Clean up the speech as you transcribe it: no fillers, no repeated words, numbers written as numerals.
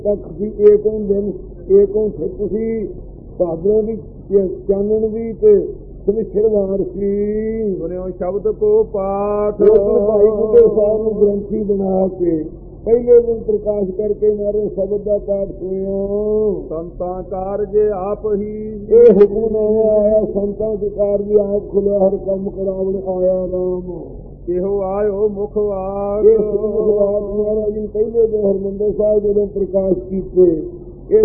ਤੱਕ ਵੀ ਏਕੋਂ ਦਿਨ ਏਕੋਂ ਤੁਸੀਂ ਭਾਦਰੋਂ ਦੀ ਚਾਨਣ ਦੀ ਤੇ ਸ਼ਨਿਚਰਵਾਰ ਸੀ। ਸੁਣਿਓ ਸ਼ਬਦ ਕੋ ਪਾਠ ਭਾਈ ਬੁੱਢੇ ਸਾਹਿਬ ਨੂੰ ਗ੍ਰੰਥੀ ਬਣਾ ਕੇ ਪਹਿਲੇ ਦਿਨ ਪ੍ਰਕਾਸ਼ ਕਰਕੇ ਮਾਰੇ ਸ਼ਬਦ ਦਾ ਪਾਠ ਸੁਣਿਓ। ਸੰਤਾਂ ਕਾਰਜ ਆਪ ਹੀ ਇਹ ਹੁਕਮਨਾਮਾ ਆਇਆ ਸੰਤਾਂ ਦੇ ਕਾਰਜ ਆਪ ਖੁੱਲਿਆ ਹਰ ਕੰਮ ਕਰਾਉਣ ਆਇਆ ਰਾਮ। ਇਹੋ ਆਇਓ ਮੁਖਵਾਕ। ਇਹ ਮੁਖਵਾਕ ਮਹਾਰਾਜ ਜੀ ਪਹਿਲੇ ਦਿਨ ਹਰਿਮੰਦਰ ਸਾਹਿਬ ਜਦੋਂ ਪ੍ਰਕਾਸ਼ ਕੀਤੇ